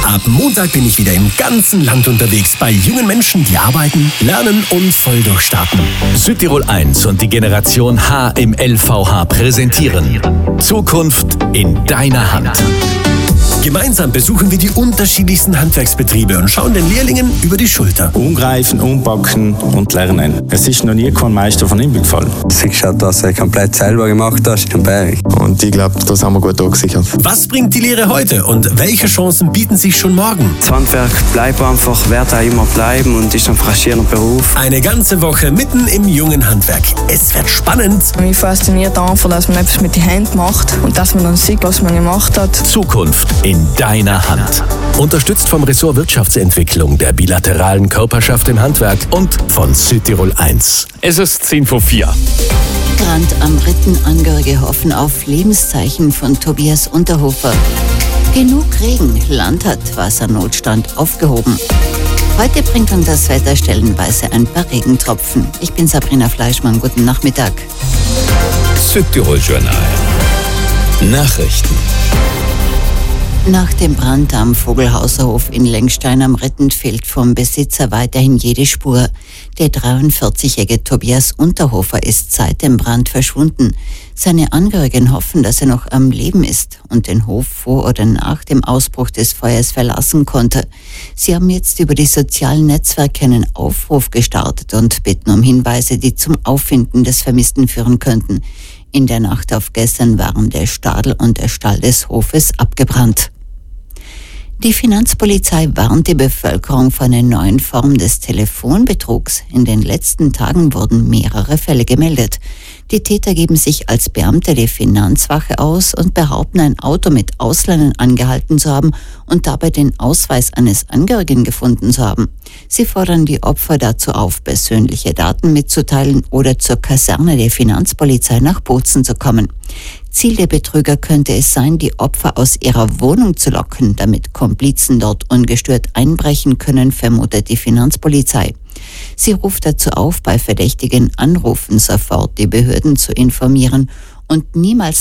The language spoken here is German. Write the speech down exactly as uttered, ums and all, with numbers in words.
Ab Montag bin ich wieder im ganzen Land unterwegs bei jungen Menschen, die arbeiten, lernen und voll durchstarten. Südtirol eins und die Generation H im L V H präsentieren Zukunft in deiner Hand. Gemeinsam besuchen wir die unterschiedlichsten Handwerksbetriebe und schauen den Lehrlingen über die Schulter. Umgreifen, umpacken und lernen. Es ist noch nie kein Meister von ihm gefallen. Siehst du, dass er komplett selber gemacht hast, im Berg. Und ich glaube, das haben wir gut abgesichert. Was bringt die Lehre heute und welche Chancen bieten sich schon morgen? Das Handwerk bleibt einfach, wird auch immer bleiben und ist ein fraschierender Beruf. Eine ganze Woche mitten im jungen Handwerk. Es wird spannend. Mich fasziniert einfach, dass man etwas mit den Händen macht und dass man dann sieht, was man gemacht hat. Zukunft in deiner Hand. Unterstützt vom Ressort Wirtschaftsentwicklung, der bilateralen Körperschaft im Handwerk und von Südtirol eins. Es ist zehn vor vier. Brand am Ritten. Angehörige hoffen auf Lebenszeichen von Tobias Unterhofer. Genug Regen. Land hat Wassernotstand aufgehoben. Heute bringt uns das Wetter stellenweise ein paar Regentropfen. Ich bin Sabrina Fleischmann. Guten Nachmittag. Südtirol Journal. Nachrichten. Nach dem Brand am Vogelhauserhof in Lengstein am Ritten fehlt vom Besitzer weiterhin jede Spur. Der dreiundvierzigjährige Tobias Unterhofer ist seit dem Brand verschwunden. Seine Angehörigen hoffen, dass er noch am Leben ist und den Hof vor oder nach dem Ausbruch des Feuers verlassen konnte. Sie haben jetzt über die sozialen Netzwerke einen Aufruf gestartet und bitten um Hinweise, die zum Auffinden des Vermissten führen könnten. In der Nacht auf gestern waren der Stadel und der Stall des Hofes abgebrannt. Die Finanzpolizei warnt die Bevölkerung vor einer neuen Form des Telefonbetrugs. In den letzten Tagen wurden mehrere Fälle gemeldet. Die Täter geben sich als Beamte der Finanzwache aus und behaupten, ein Auto mit Ausländern angehalten zu haben und dabei den Ausweis eines Angehörigen gefunden zu haben. Sie fordern die Opfer dazu auf, persönliche Daten mitzuteilen oder zur Kaserne der Finanzpolizei nach Bozen zu kommen. Ziel der Betrüger könnte es sein, die Opfer aus ihrer Wohnung zu locken, damit Komplizen dort ungestört einbrechen können, vermutet die Finanzpolizei. Sie ruft dazu auf, bei verdächtigen Anrufen sofort die Behörden zu informieren und niemals